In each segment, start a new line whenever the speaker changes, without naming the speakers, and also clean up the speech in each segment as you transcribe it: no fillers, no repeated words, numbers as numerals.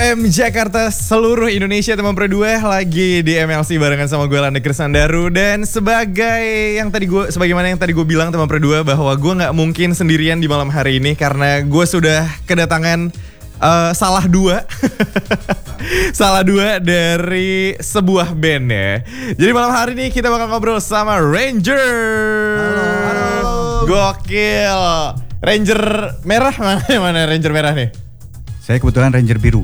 FM Jakarta, seluruh Indonesia teman berdua lagi di MLC barengan sama gue Landa Krisandaru. Dan sebagaimana yang tadi gue bilang teman berdua, bahwa gue nggak mungkin sendirian di malam hari ini karena gue sudah kedatangan salah dua dari sebuah band ya. Jadi malam hari ini kita bakal ngobrol sama Ranger. Halo. Gokil. Ranger merah mana Ranger merah nih?
Saya kebetulan Ranger biru.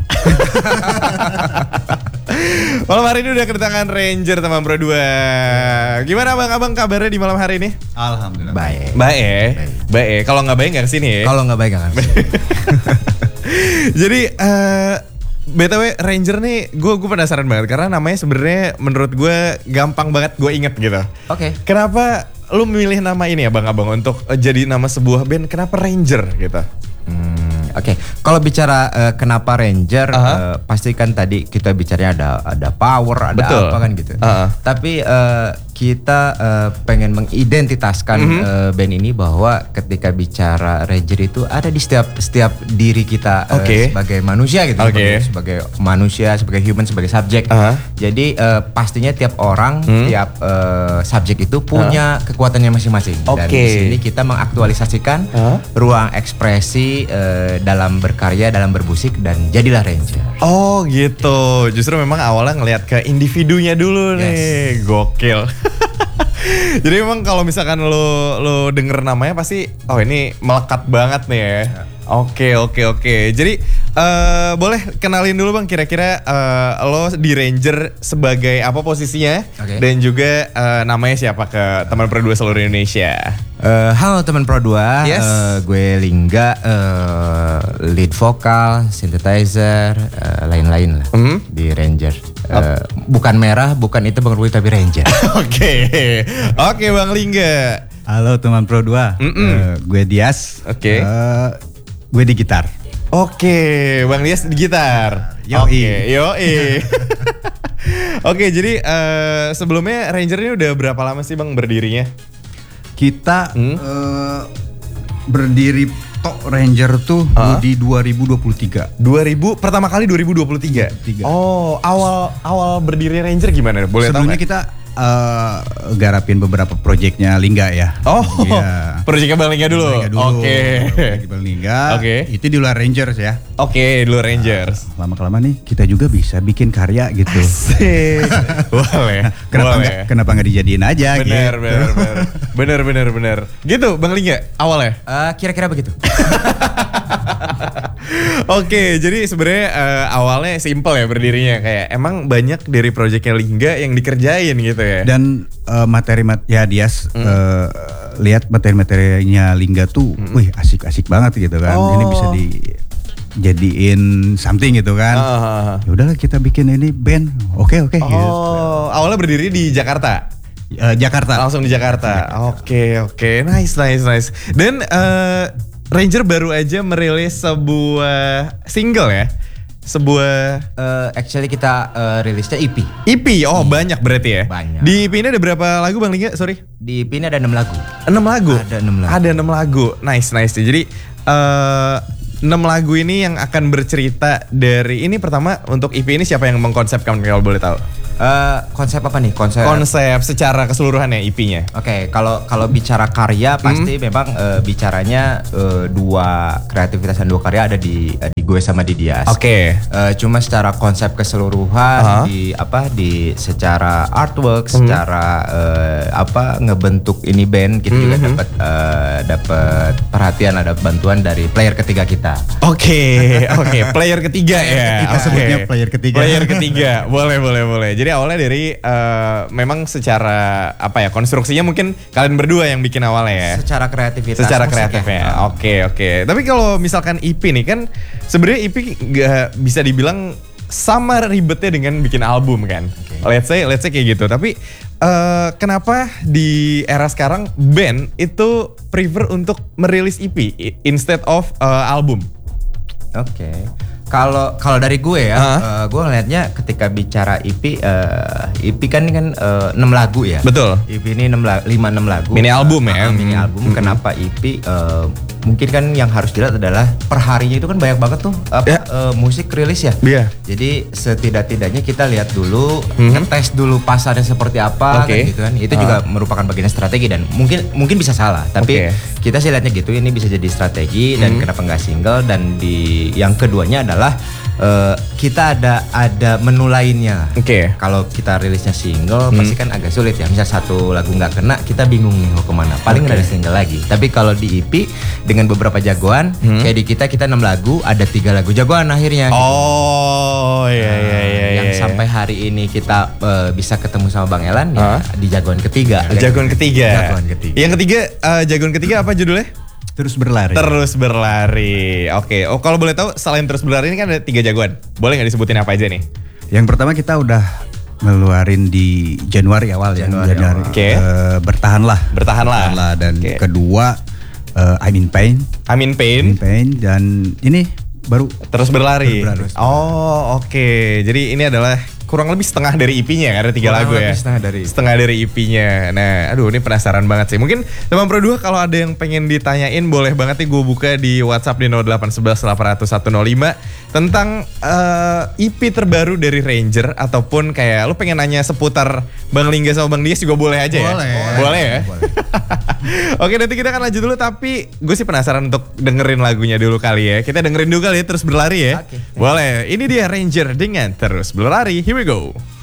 Malam hari ini udah kedatangan Ranger teman berdua. Gimana abang kabarnya di malam hari ini?
Alhamdulillah.
Baik. Kalau nggak baik nggak kesini ya?
Kalau nggak baik nggak kesini.
Jadi BTW Ranger nih gue penasaran banget karena namanya sebenarnya menurut gue gampang banget gue inget gitu.
Oke.
Kenapa lu memilih nama ini abang untuk jadi nama sebuah band? Kenapa Ranger gitu?
Oke. Kalau bicara kenapa Ranger, pasti kan tadi kita bicaranya ada power, ada
Betul.
apa kan gitu. Tapi kita pengen mengidentitaskan band ini bahwa ketika bicara Ranger itu ada di setiap diri kita sebagai manusia gitu, sebagai manusia, sebagai human, sebagai subjek. Jadi pastinya tiap orang, tiap subjek itu punya kekuatannya masing-masing. Dan di sini kita mengaktualisasikan ruang ekspresi dalam berkarya, dalam bermusik, dan jadilah Ranger.
Oh gitu. Justru memang awalnya ngelihat ke individunya dulu nih. Gokil. Jadi memang kalau misalkan lo denger namanya pasti ini melekat banget nih ya. Oke. Jadi boleh kenalin dulu bang, kira-kira lo di Ranger sebagai apa posisinya? Dan juga namanya siapa ke teman berdua seluruh Indonesia?
Halo teman Pro 2, gue Lingga, lead vokal, synthesizer, lain-lain lah di Ranger. Bukan merah, bukan itu Bang Rui, tapi Ranger.
Oke Bang Lingga.
Halo teman Pro 2, gue Dias. Gue di gitar.
Oke, Bang Dias di gitar. Yoi. Oke, jadi sebelumnya Ranger ini udah berapa lama sih Bang berdirinya?
Kita berdiri Ranger tuh di 2023.
Pertama kali 2023. Oh, awal berdiri Ranger gimana? Boleh tahu?
Sebelumnya kita garapin beberapa proyeknya Lingga ya.
Proyeknya Bang Lingga dulu. Oke.
Bang Lingga. Itu di luar Rangers ya.
Di luar Rangers.
Lama-kelamaan nih kita juga bisa bikin karya gitu.
Asik. Boleh.
Kenapa nggak dijadiin aja?
Bener. Gitu Bang Lingga awalnya?
Kira-kira begitu.
Oke, jadi sebenarnya awalnya simple ya berdirinya, kayak emang banyak dari proyeknya Lingga yang dikerjain gitu ya.
Dan Dias lihat materi-materinya Lingga tuh, wih asik-asik banget gitu kan. Ini bisa dijadiin something gitu kan. Ya udahlah kita bikin ini band. Oke. Gitu.
Awalnya berdiri di Jakarta.
Jakarta.
Langsung di Jakarta. Oke. Nice. Dan Ranger baru aja merilis sebuah single ya.
Actually kita rilisnya EP.
Banyak berarti ya?
Banyak.
Di EP ini ada berapa lagu Bang Lingga? Sorry.
Di EP ini ada 6 lagu.
6 lagu?
Ada 6 lagu.
Nice. Jadi 6 lagu ini yang akan bercerita dari ini. Pertama untuk EP ini siapa yang mengkonsepkan kalau boleh tahu?
Konsep apa nih? Konsep
secara keseluruhannya EP-nya.
Oke, kalau bicara karya pasti memang bicaranya dua kreativitas dan dua karya ada di gue sama di Dias. Cuma secara konsep keseluruhan di secara artwork, secara ngebentuk ini band kita juga dapat perhatian, ada bantuan dari player ketiga kita.
Player ketiga ya.
Kita sebutnya player ketiga.
Player ketiga. Boleh. Jadi awalnya dari memang secara konstruksinya mungkin kalian berdua yang bikin awalnya ya.
Secara kreativitas.
Secara kreatifnya. Oke. Tapi kalau misalkan EP nih kan sebenarnya EP gak bisa dibilang sama ribetnya dengan bikin album kan. Let's say kayak gitu. Tapi kenapa di era sekarang band itu prefer untuk merilis EP instead of album?
Kalau dari gue ya, gue ngelihatnya ketika bicara EP kan 6 lagu ya.
Betul.
EP ini 5-6 lagu.
Mini album ya.
Mini album. Kenapa EP? mungkin kan yang harus dilihat adalah perharinya itu kan banyak banget tuh musik rilis ya.
Iya.
Jadi setidak-tidaknya kita lihat dulu, ngetes dulu pasarnya seperti apa kan gitu kan. Itu juga merupakan bagian strategi dan mungkin bisa salah, tapi kita sih lihatnya gitu, ini bisa jadi strategi dan kenapa nggak single. Dan di yang keduanya adalah kita ada menu lainnya. Kalau kita rilisnya single pasti kan agak sulit ya. Misal satu lagu nggak kena, kita bingung nih mau kemana. Paling rilis single lagi. Tapi kalau di EP dengan beberapa jagoan, kayak di kita 6 lagu, ada 3 lagu jagoan akhirnya.
Oh iya.
Yang sampai hari ini kita bisa ketemu sama Bang Elan ya di jagoan ketiga.
Jagoan ketiga. Yang ketiga, jagoan ketiga apa judulnya?
Terus berlari.
Terus berlari. Oke. Oh, kalau boleh tahu selain terus berlari ini kan ada 3 jagoan. Boleh nggak disebutin apa aja nih?
Yang pertama kita udah ngeluarin di Januari awal ya. Januari. Bertahanlah. Dan kedua I'm in Pain. Dan ini baru
Terus berlari. Oh, oke. Jadi ini adalah kurang lebih setengah dari EP-nya, ada 3 lagu ya. Setengah dari EP-nya. Nah, aduh ini penasaran banget sih. Mungkin teman Pro 2 kalau ada yang pengen ditanyain boleh banget nih gue buka di WhatsApp di 0811 800 105 tentang EP terbaru dari Ranger, ataupun kayak lu pengen nanya seputar Bang Lingga sama Bang Dias juga boleh aja ya. Boleh ya. Oke, nanti kita akan lanjut dulu, tapi gue sih penasaran untuk dengerin lagunya dulu kali ya. Kita dengerin dulu kali ya, Terus Berlari ya. Boleh. Ini dia Ranger dengan Terus Berlari. Here we go.